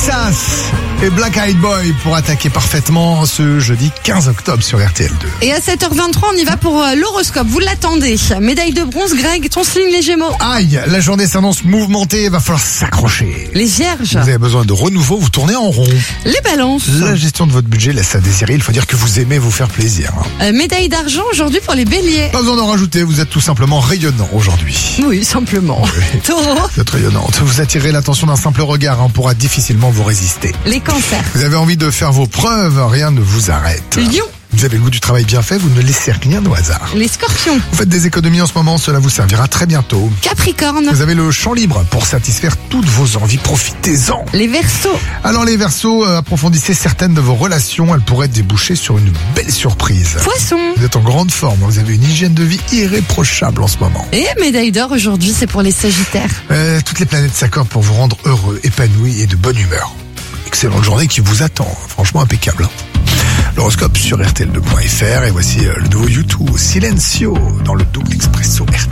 Texas et Black Eyed Boy pour attaquer parfaitement ce jeudi 15 octobre sur RTL2. Et à 7h23, on y va pour l'horoscope. Vous l'attendez. Médaille de bronze, Greg, ton signe les Gémeaux. Aïe, la journée s'annonce mouvementée, va falloir s'accrocher. Les Vierges. Vous avez besoin de renouveau, vous tournez en rond. Les Balances. La gestion de votre budget laisse à désirer, il faut dire que vous aimez vous faire plaisir. Médaille d'argent aujourd'hui pour les Béliers. Pas besoin d'en rajouter, vous êtes tout simplement rayonnant aujourd'hui. Oui, simplement. Oui. Taureau. Vous êtes rayonnante, vous attirez l'attention d'un simple regard, on pourra difficilement vous résister. Les Cancers. Vous avez envie de faire vos preuves, rien ne vous arrête. Lion. Vous avez le goût du travail bien fait, vous ne laissez rien au hasard. Les Scorpions. Vous faites des économies en ce moment, cela vous servira très bientôt. Capricorne. Vous avez le champ libre pour satisfaire toutes vos envies, profitez-en. Les Verseaux. Alors les Verseaux, approfondissez certaines de vos relations, elles pourraient déboucher sur une belle surprise. Poissons. Vous êtes en grande forme, vous avez une hygiène de vie irréprochable en ce moment. Et médaille d'or aujourd'hui, c'est pour les Sagittaires. Toutes les planètes s'accordent pour vous rendre heureux, épanoui et de bonne humeur. Excellente journée qui vous attend, franchement impeccable. L'horoscope sur RTL2.fr et voici le nouveau YouTube Silencio dans le double expresso RTL.